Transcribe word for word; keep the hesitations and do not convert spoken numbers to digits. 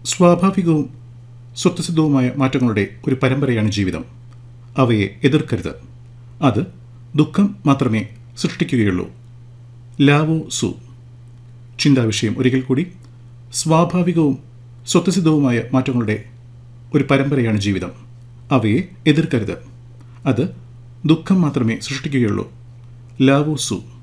സ്വാഭാവികവും സ്വതസിദ്ധവുമായ മാറ്റങ്ങളുടെ ഒരു പരമ്പരയാണ് ജീവിതം. അവയെ എതിർക്കരുത്. അത് ദുഃഖം മാത്രമേ സൃഷ്ടിക്കുകയുള്ളൂ. ലാവോ സു. ചിന്താവിഷയം ഒരിക്കൽ കൂടി. സ്വാഭാവികവും സ്വതസിദ്ധവുമായ മാറ്റങ്ങളുടെ ഒരു പരമ്പരയാണ് ജീവിതം. അവയെ എതിർക്കരുത്. അത് ദുഃഖം മാത്രമേ സൃഷ്ടിക്കുകയുള്ളൂ. ലാവോ സു.